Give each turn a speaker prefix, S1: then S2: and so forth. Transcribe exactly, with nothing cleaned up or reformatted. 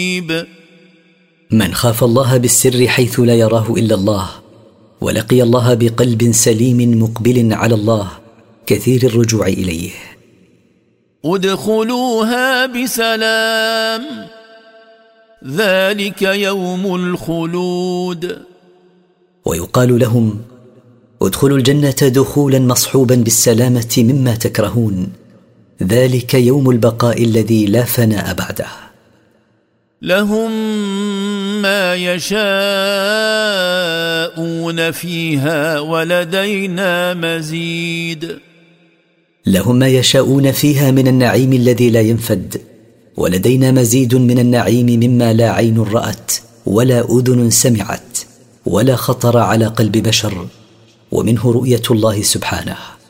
S1: من خاف الله بالسر حيث لا يراه إلا الله، ولقي الله بقلب سليم مقبل على الله كثير الرجوع إليه.
S2: ادخلوها بسلام ذلك يوم الخلود.
S1: ويقال لهم: ادخلوا الجنة دخولا مصحوبا بالسلامة مما تكرهون، ذلك يوم البقاء الذي لا فناء بعده.
S2: لهم ما يشاءون فيها ولدينا مزيد.
S1: لهم ما يشاءون فيها من النعيم الذي لا ينفد، ولدينا مزيد من النعيم مما لا عين رأت ولا أذن سمعت ولا خطر على قلب بشر، ومنه رؤية الله سبحانه.